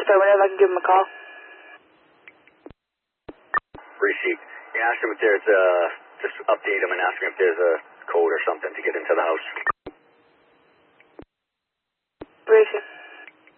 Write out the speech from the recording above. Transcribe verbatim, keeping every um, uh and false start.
affirmative. I can give him a call. Receipt. Yeah, ask him if there's a, just update him and ask him if there's a code or something to get into the house.